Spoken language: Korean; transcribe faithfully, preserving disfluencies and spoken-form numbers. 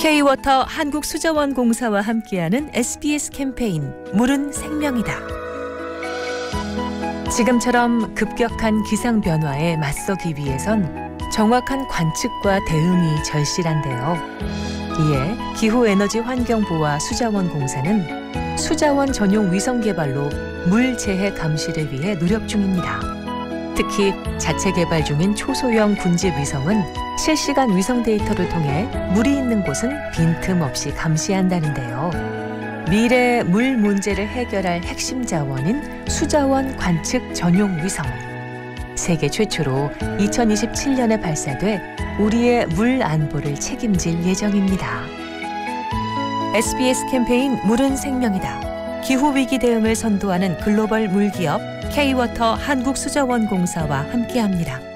K-워터 한국수자원공사와 함께하는 에스비에스 캠페인 물은 생명이다. 지금처럼 급격한 기상 변화에 맞서기 위해선 정확한 관측과 대응이 절실한데요. 이에 기후에너지환경부와 수자원공사는 수자원 전용 위성 개발로 물 재해 감시를 위해 노력 중입니다. 특히 자체 개발 중인 초소형 군집 위성은 실시간 위성 데이터를 통해 물이 있는 곳은 빈틈없이 감시한다는데요. 미래의 물 문제를 해결할 핵심 자원인 수자원 관측 전용 위성. 세계 최초로 이천이십칠 년에 발사돼 우리의 물 안보를 책임질 예정입니다. 에스비에스 캠페인 물은 생명이다. 기후위기 대응을 선도하는 글로벌 물기업 K-워터 한국수자원공사와 함께합니다.